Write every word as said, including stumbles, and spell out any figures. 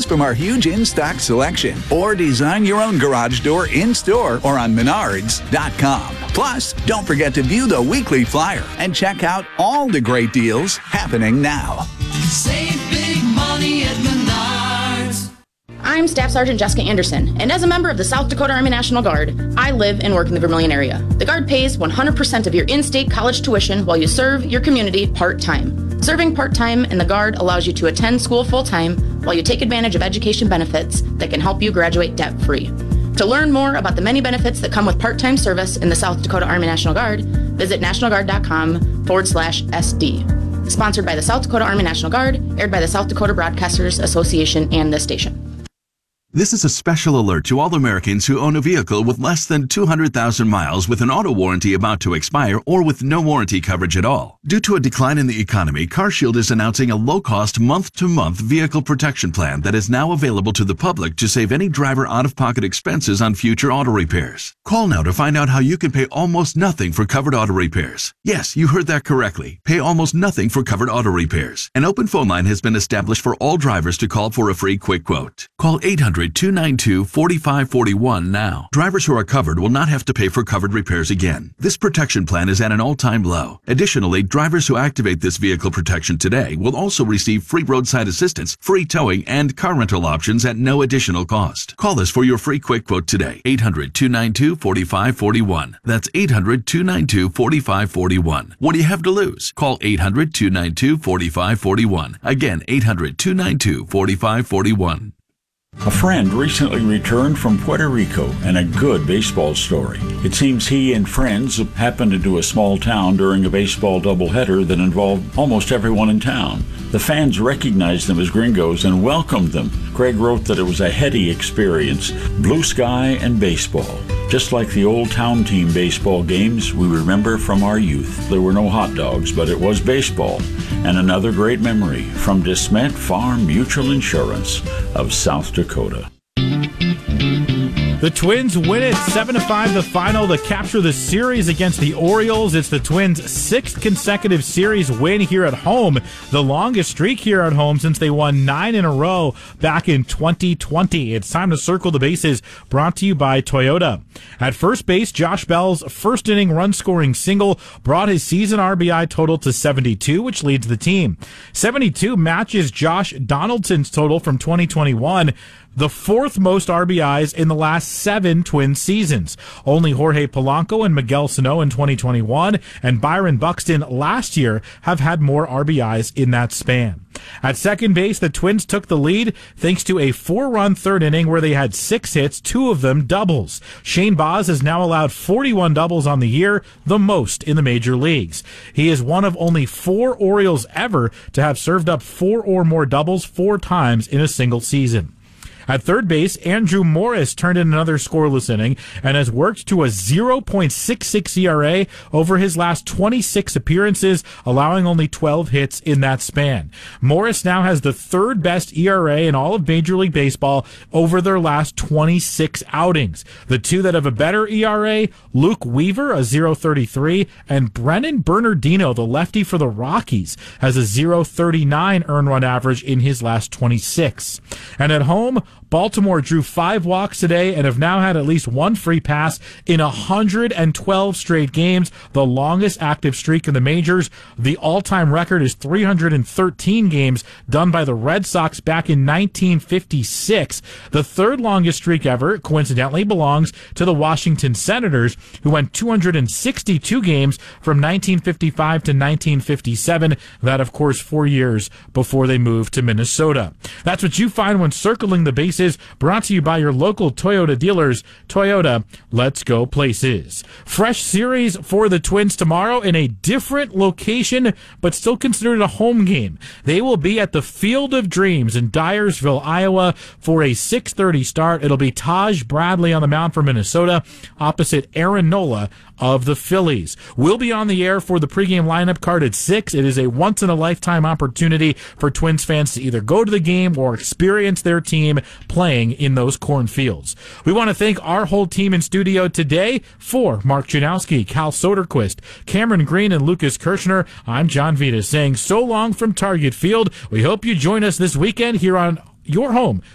from our huge in-stock selection or design your own garage door in-store or on menards dot com. Plus, don't forget to view the weekly flyer and check out all the great deals happening now. Save big money at Menards. I'm Staff Sergeant Jessica Anderson, and as a member of the South Dakota Army National Guard, I live and work in the Vermilion area. The Guard pays one hundred percent of your in-state college tuition while you serve your community part-time. Serving part-time in the Guard allows you to attend school full-time while you take advantage of education benefits that can help you graduate debt-free. To learn more about the many benefits that come with part-time service in the South Dakota Army National Guard, visit national guard dot com forward slash S D. Sponsored by the South Dakota Army National Guard, aired by the South Dakota Broadcasters Association and this station. This is a special alert to all Americans who own a vehicle with less than two hundred thousand miles with an auto warranty about to expire or with no warranty coverage at all. Due to a decline in the economy, CarShield is announcing a low-cost month-to-month vehicle protection plan that is now available to the public to save any driver out-of-pocket expenses on future auto repairs. Call now to find out how you can pay almost nothing for covered auto repairs. Yes, you heard that correctly. Pay almost nothing for covered auto repairs. An open phone line has been established for all drivers to call for a free quick quote. Call eight hundred, two nine two, four five four one now. Drivers who are covered will not have to pay for covered repairs again. This protection plan is at an all-time low. Additionally, drivers who activate this vehicle protection today will also receive free roadside assistance, free towing, and car rental options at no additional cost. Call us for your free quick quote today. eight hundred, two nine two, four five four one. That's eight hundred, two nine two, four five four one. What do you have to lose? Call eight hundred, two nine two, four five four one. Again, eight hundred, two nine two, four five four one. A friend recently returned from Puerto Rico and a good baseball story. It seems he and friends happened into a small town during a baseball doubleheader that involved almost everyone in town. The fans recognized them as gringos and welcomed them. Craig wrote that it was a heady experience, blue sky and baseball. Just like the old town team baseball games we remember from our youth. There were no hot dogs, but it was baseball. And another great memory from DeSmet Farm Mutual Insurance of South Dakota. The Twins win it seven to five the final to capture the series against the Orioles. It's the Twins' sixth consecutive series win here at home, the longest streak here at home since they won nine in a row back in twenty twenty. It's time to circle the bases, brought to you by Toyota. At first base, Josh Bell's first inning run-scoring single brought his season R B I total to seventy-two, which leads the team. seventy-two matches Josh Donaldson's total from twenty twenty-one, the fourth most R B Is in the last seven Twins seasons. Only Jorge Polanco and Miguel Sano in twenty twenty-one and Byron Buxton last year have had more R B Is in that span. At second base, the Twins took the lead thanks to a four-run third inning where they had six hits, two of them doubles. Shane Baz has now allowed forty-one doubles on the year, the most in the major leagues. He is one of only four Orioles ever to have served up four or more doubles four times in a single season. At third base, Andrew Morris turned in another scoreless inning and has worked to a zero point six six E R A over his last twenty-six appearances, allowing only twelve hits in that span. Morris now has the third best E R A in all of Major League Baseball over their last twenty-six outings. The two that have a better E R A, Luke Weaver, a zero point three three, and Brennan Bernardino, the lefty for the Rockies, has a zero point three nine earned run average in his last twenty-six. And at home, Baltimore drew five walks today and have now had at least one free pass in one hundred twelve straight games, the longest active streak in the majors. The all-time record is three hundred thirteen games done by the Red Sox back in nineteen fifty-six. The third longest streak ever, coincidentally, belongs to the Washington Senators, who went two hundred sixty-two games from nineteen fifty-five to nineteen fifty-seven. That, of course, four years before they moved to Minnesota. That's what you find when circling the bases. Brought to you by your local Toyota dealers. Toyota, let's go places. Fresh series for the Twins tomorrow in a different location, but still considered a home game. They will be at the Field of Dreams in Dyersville, Iowa for a six thirty start. It'll be Taj Bradley on the mound for Minnesota opposite Aaron Nola of the Phillies. We'll be on the air for the pregame lineup card at six. It is a once-in-a-lifetime opportunity for Twins fans to either go to the game or experience their team playing in those cornfields. We want to thank our whole team in studio today. For Mark Janowski, Cal Soderquist, Cameron Green, and Lucas Kirshner, I'm John Vita saying so long from Target Field. We hope you join us this weekend here on your home